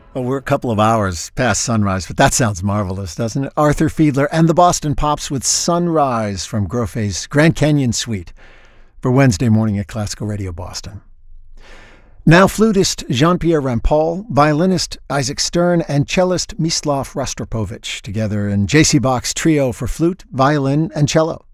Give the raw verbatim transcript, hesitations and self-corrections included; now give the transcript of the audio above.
Well, we're a couple of hours past sunrise, but that sounds marvelous, doesn't it? Arthur Fiedler and the Boston Pops with Sunrise from Grofe's Grand Canyon Suite for Wednesday morning at Classical Radio Boston. Now flutist Jean-Pierre Rampal, violinist Isaac Stern, and cellist Mislav Rostropovich together in J C Bach's trio for flute, violin, and cello.